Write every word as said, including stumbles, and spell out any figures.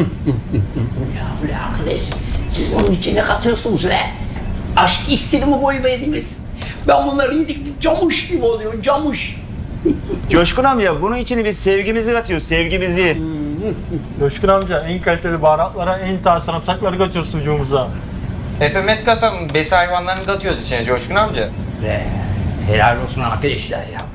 Ya ulan arkadaş, siz onun içine katıyorsunuz lan. Aşk iksiri mi koyuverdiniz? Ben bunları yedik, camuş gibi oluyor, camuş. Coşkun amca, bunun içine biz sevgimizi katıyoruz, sevgimizi. Coşkun amca en kaliteli baharatlara, en taze sarımsakları katıyoruz sucuğumuza. Efemet kasabın besi hayvanlarını katıyoruz içine Coşkun amca. Be, helal olsun arkadaşlar ya.